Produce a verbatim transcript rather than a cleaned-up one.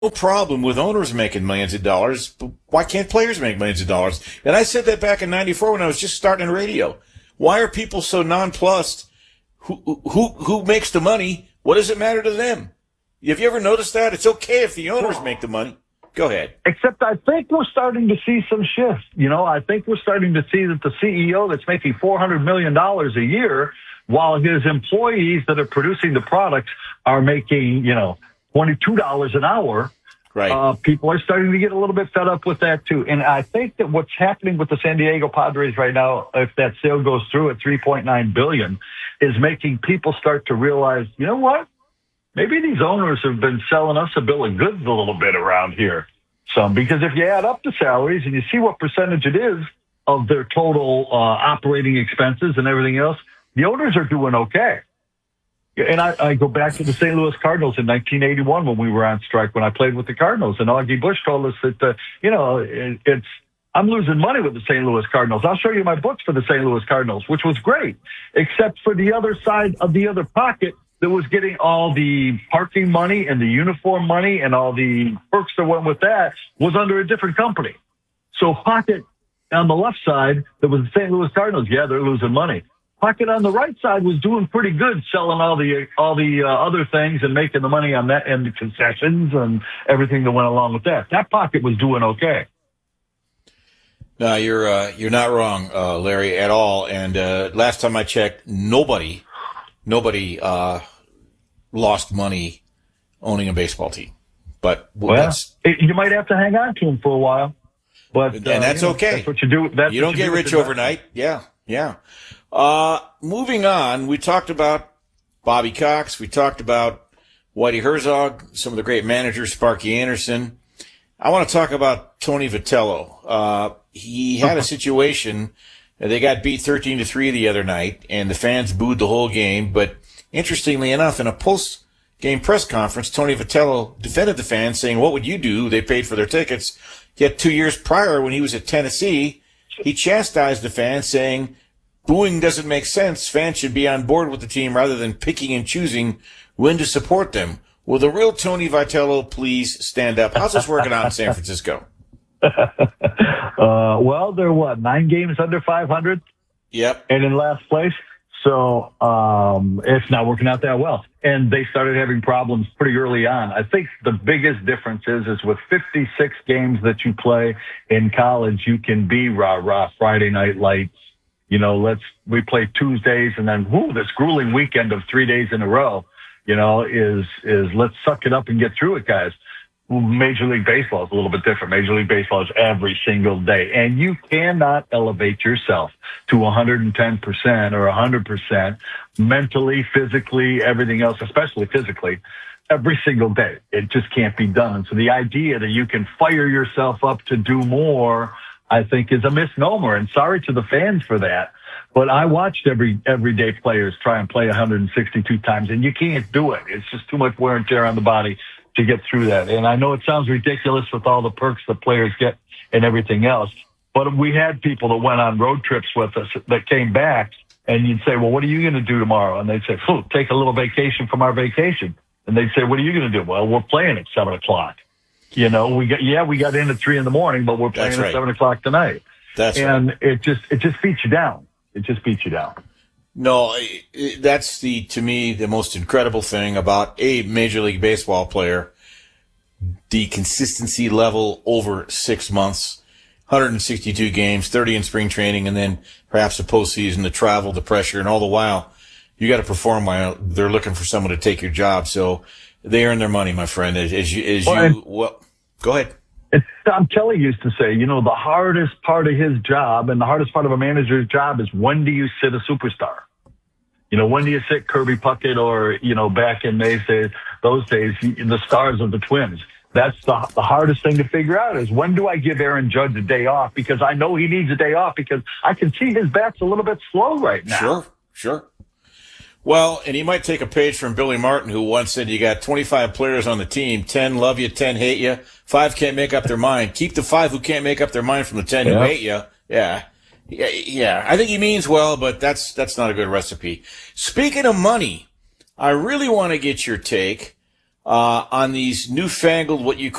problem with owners making millions of dollars, but why can't players make millions of dollars? And I said that back in ninety-four when I was just starting in radio. Why are people so nonplussed? Who, who, who makes the money? What does it matter to them? Have you ever noticed that? It's okay if the owners make the money. Go ahead. Except I think we're starting to see some shifts. You know, I think we're starting to see that the C E O that's making four hundred million dollars a year, while his employees that are producing the products are making, you know, twenty-two dollars an hour. Right. Uh, people are starting to get a little bit fed up with that too. And I think that what's happening with the San Diego Padres right now, if that sale goes through at three point nine billion dollars, is making people start to realize, you know what? Maybe these owners have been selling us a bill of goods a little bit around here. Some, because if you add up the salaries and you see what percentage it is of their total uh, operating expenses and everything else, the owners are doing okay. And I, I go back to the Saint Louis Cardinals in nineteen eighty-one when we were on strike, when I played with the Cardinals. And Augie Bush told us that, uh, you know, it, it's, I'm losing money with the Saint Louis Cardinals. I'll show you my books for the Saint Louis Cardinals, which was great, except for the other side of the other pocket that was getting all the parking money and the uniform money and all the perks that went with that was under a different company. So pocket on the left side, that was the Saint Louis Cardinals. Yeah, they're losing money. Pocket on the right side was doing pretty good, selling all the all the uh, other things and making the money on that, and the concessions and everything that went along with that. That pocket was doing okay. No, you're uh, you're not wrong, uh, Larry, at all. And uh, last time I checked, nobody nobody uh, lost money owning a baseball team. But well, that's, it, you might have to hang on to them for a while. But and uh, that's you know, okay. That's what you do. That's you don't get do rich overnight. Yeah, yeah. Uh, moving on, we talked about Bobby Cox. We talked about Whitey Herzog, some of the great managers, Sparky Anderson. I want to talk about Tony Vitello. Uh, he had a situation. They got beat thirteen to three the other night, and the fans booed the whole game. But interestingly enough, in a post-game press conference, Tony Vitello defended the fans, saying, what would you do? They paid for their tickets. Yet two years prior, when he was at Tennessee, he chastised the fans, saying, booing doesn't make sense. Fans should be on board with the team rather than picking and choosing when to support them. Will the real Tony Vitello please stand up? How's this working out in San Francisco? uh, well, they're what, nine games under five hundred? Yep. And in last place. So um, it's not working out that well. And they started having problems pretty early on. I think the biggest difference is, is with fifty-six games that you play in college, you can be rah-rah Friday night lights. You know, let's, we play Tuesdays and then, whoo, this grueling weekend of three days in a row, you know, is, is let's suck it up and get through it, guys. Major League Baseball is a little bit different. Major League Baseball is every single day. And you cannot elevate yourself to one hundred ten percent or one hundred percent mentally, physically, everything else, especially physically, every single day. It just can't be done. And so the idea that you can fire yourself up to do more, I think, is a misnomer. And sorry to the fans for that. But I watched every everyday players try and play one hundred sixty-two times, and you can't do it. It's just too much wear and tear on the body to get through that. And I know it sounds ridiculous with all the perks that players get and everything else, but we had people that went on road trips with us that came back, and you'd say, well, what are you going to do tomorrow? And they'd say, oh, take a little vacation from our vacation. And they'd say, what are you going to do? Well, we're playing at seven o'clock. You know, we got, yeah, we got in at three in the morning, but we're playing That's at right. seven o'clock tonight. That's and right. it just, it just beats you down. It just beats you down. No, that's the, to me, the most incredible thing about a Major League Baseball player. The consistency level over six months, one hundred sixty-two games, thirty in spring training, and then perhaps the postseason, the travel, the pressure, and all the while, you got to perform while they're looking for someone to take your job. So they earn their money, my friend. As, as you, as well, you, well, go ahead. It's, Tom Kelly used to say, you know, the hardest part of his job and the hardest part of a manager's job is when do you sit a superstar? You know, when do you sit Kirby Puckett or, you know, back in those days, those days, the stars of the Twins? That's the, the hardest thing to figure out is when do I give Aaron Judge a day off? Because I know he needs a day off because I can see his bat's a little bit slow right now. Sure, sure. Well, and he might take a page from Billy Martin, who once said you got twenty-five players on the team, ten love you, ten hate you, five can't make up their mind. Keep the five who can't make up their mind from the ten yeah. who hate you. Yeah. Yeah, yeah. I think he means well, but that's that's not a good recipe. Speaking of money, I really want to get your take uh, on these newfangled, what you